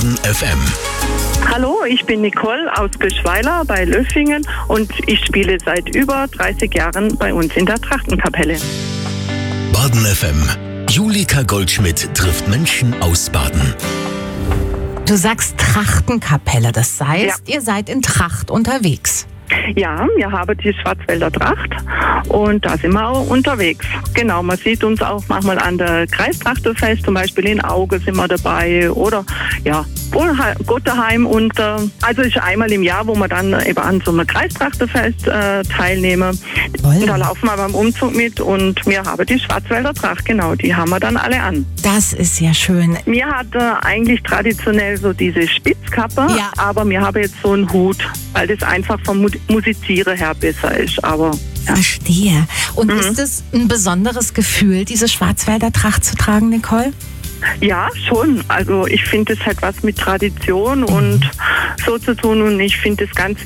Baden FM. Hallo, ich bin Nicole aus Göschweiler bei Löffingen und ich spiele seit über 30 Jahren bei uns in der Trachtenkapelle. Baden FM. Julika Goldschmidt trifft Menschen aus Baden. Du sagst Trachtenkapelle, das heißt, Ihr seid in Tracht unterwegs. Ja, wir haben die Schwarzwälder Tracht und da sind wir auch unterwegs. Genau, man sieht uns auch manchmal an der Kreistrachterfest, zum Beispiel in Auge sind wir dabei oder ja, Gotterheim und also ist einmal im Jahr, wo wir dann eben an so einem Kreistrachterfest teilnehmen. Und da laufen wir beim Umzug mit und wir haben die Schwarzwälder Tracht, genau, die haben wir dann alle an. Das ist ja schön. Wir hatten eigentlich traditionell so diese Spitzkappe, aber wir haben jetzt so einen Hut, weil das einfach vom Musizieren her besser ist. Aber ja. Verstehe. Und ist es ein besonderes Gefühl, diese Schwarzwälder Tracht zu tragen, Nicole? Ja, schon. Also ich finde, es hat was mit Tradition und so zu tun und ich finde es ganz